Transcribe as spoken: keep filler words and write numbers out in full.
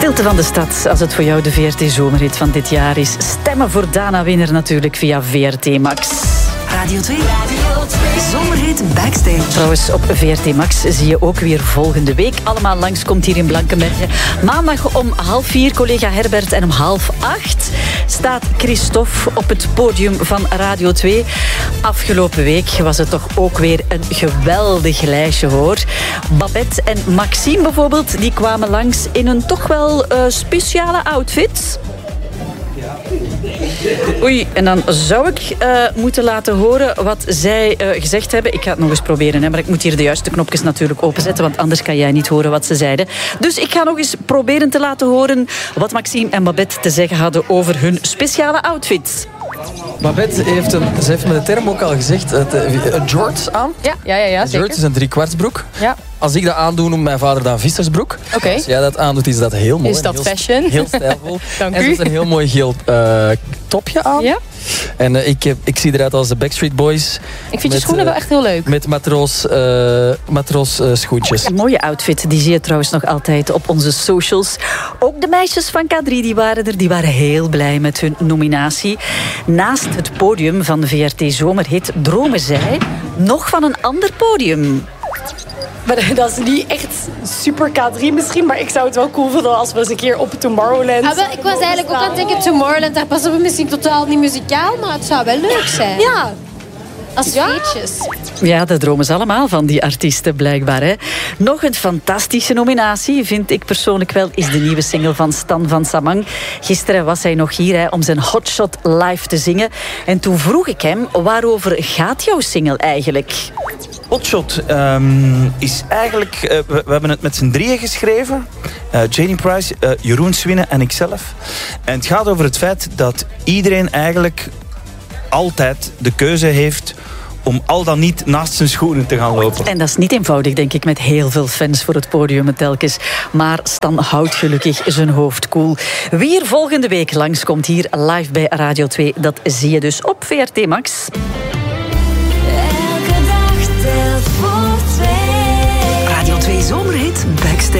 Stilte van de stad, als het voor jou de V R T-zomerhit van dit jaar is. Stemmen voor Dana Winner natuurlijk via V R T Max. Radio twee. Radio twee. Zomerhit Backstage. Trouwens, op V R T Max zie je ook weer volgende week. Allemaal langskomt hier in Blankenberge. Maandag om half vier collega Herbert en om half acht staat Christophe op het podium van Radio twee. Afgelopen week was het toch ook weer een geweldig lijstje, hoor. Babette en Maxime bijvoorbeeld, die kwamen langs in een toch wel uh, speciale outfit. Oei, en dan zou ik uh, moeten laten horen wat zij uh, gezegd hebben. Ik ga het nog eens proberen, hè, maar ik moet hier de juiste knopjes natuurlijk openzetten, want anders kan jij niet horen wat ze zeiden. Dus ik ga nog eens proberen te laten horen wat Maxime en Babette te zeggen hadden over hun speciale outfits. Babette heeft, een, ze heeft met de term ook al gezegd, het, een jorts aan. Ja, ja, ja, ja een zeker. jorts is een driekwartsbroek. Ja. Als ik dat aandoe, noemt mijn vader dat een vissersbroek. Okay. Als jij dat aandoet, is dat heel mooi. Is dat heel, fashion? Heel stijlvol. Dank en ze u. heeft een heel mooi geel uh, topje aan. Ja. En uh, ik, ik zie eruit als de Backstreet Boys. Ik vind je met, schoenen uh, wel echt heel leuk. Met matroos, uh, matroos uh, schoentjes. Een mooie outfit, die zie je trouwens nog altijd op onze socials. Ook de meisjes van K drie die waren er, die waren heel blij met hun nominatie. Naast het podium van de V R T Zomerhit dromen zij nog van een ander podium. Maar dat is niet echt super K drie misschien, maar ik zou het wel cool vinden als we eens een keer op Tomorrowland... Ah, wel, ik was eigenlijk ook aan het denken, Tomorrowland, daar passen we misschien totaal niet muzikaal, maar het zou wel leuk zijn. Ja. Als feestjes. Ja, dat dromen ze allemaal van, die artiesten blijkbaar. Hè. Nog een fantastische nominatie, vind ik persoonlijk wel, is de nieuwe single van Stan van Samang. Gisteren was hij nog hier hè, om zijn Hotshot live te zingen. En toen vroeg ik hem, waarover gaat jouw single eigenlijk? Hotshot um, is eigenlijk... Uh, we, we hebben het met z'n drieën geschreven. Uh, Janie Price, uh, Jeroen Swinnen en ikzelf. En het gaat over het feit dat iedereen eigenlijk altijd de keuze heeft om al dan niet naast zijn schoenen te gaan lopen. En dat is niet eenvoudig, denk ik, met heel veel fans voor het podium telkens. Maar Stan houdt gelukkig zijn hoofd koel. Wie er volgende week langskomt hier live bij Radio twee, dat zie je dus op V R T Max. Radio twee Zomerhit Backstage.